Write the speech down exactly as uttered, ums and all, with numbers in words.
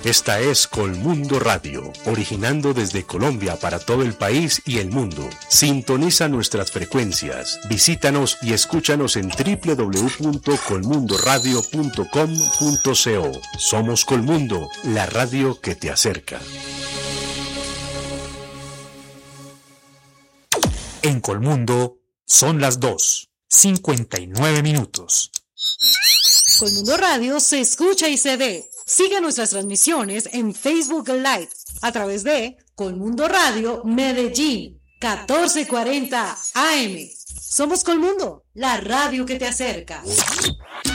Esta es Colmundo Radio, originando desde Colombia para todo el país y el mundo. Sintoniza nuestras frecuencias, visítanos y escúchanos en doble u doble u doble u punto colmundo radio punto com punto co. Somos Colmundo, la radio que te acerca. En Colmundo son las dos, cincuenta y nueve minutos. Colmundo Radio se escucha y se ve. Sigue nuestras transmisiones en Facebook Live a través de Colmundo Radio Medellín, catorce cuarenta A M. Somos Colmundo, la radio que te acerca.